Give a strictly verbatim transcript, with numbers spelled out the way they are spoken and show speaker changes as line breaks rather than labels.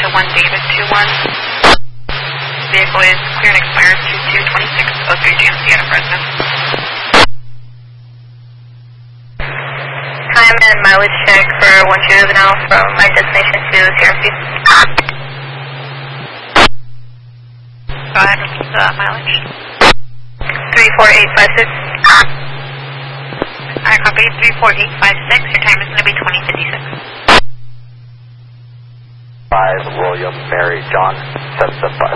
to one David two one. Vehicle is clear and expires two two twenty-six oh three J M C out of Fresno. Time and mileage check for one juvenile from my destination to C R C. Go ahead with the mileage. three four eight five six. I copy three four eight five six. Your time is going to be twenty fifty-six.
five William Mary John seven seven five.